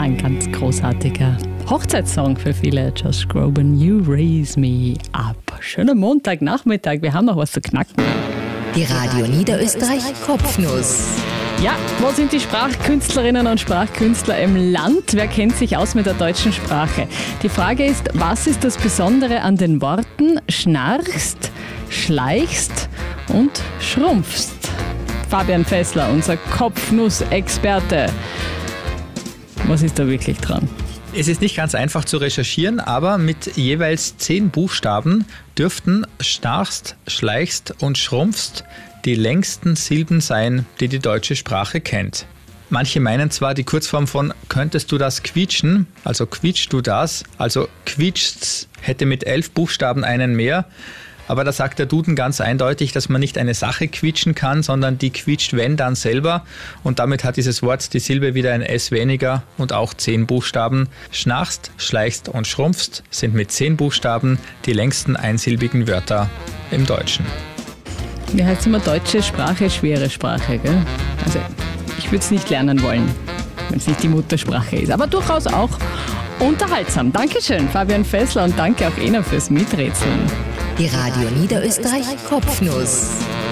ein ganz großartiger Hochzeitssong für viele. Josh Groban, You Raise Me Up. Schöner Montagnachmittag, wir haben noch was zu knacken. Die Radio Niederösterreich Kopfnuss. Ja, wo sind die Sprachkünstlerinnen und Sprachkünstler im Land? Wer kennt sich aus mit der deutschen Sprache? Die Frage ist, was ist das Besondere an den Worten schnarchst, schleichst und schrumpfst? Fabian Fessler, unser Kopfnuss-Experte. Was ist da wirklich dran? Es ist nicht ganz einfach zu recherchieren, aber mit jeweils 10 Buchstaben dürften schnarchst, schleichst und schrumpfst die längsten Silben sein, die die deutsche Sprache kennt. Manche meinen zwar die Kurzform von könntest du das quietschen, also quietschst du das, also quietscht's hätte mit 11 Buchstaben einen mehr. Aber da sagt der Duden ganz eindeutig, dass man nicht eine Sache quietschen kann, sondern die quietscht wenn dann selber. Und damit hat dieses Wort die Silbe wieder ein S weniger und auch 10 Buchstaben. Schnarchst, schleichst und schrumpfst sind mit 10 Buchstaben die längsten einsilbigen Wörter im Deutschen. Wie heißt immer deutsche Sprache, schwere Sprache, gell? Also ich würde es nicht lernen wollen, wenn es nicht die Muttersprache ist. Aber durchaus auch unterhaltsam. Dankeschön, Fabian Fessler, und danke auch Ihnen fürs Miträtseln. Die Radio Niederösterreich Kopfnuss.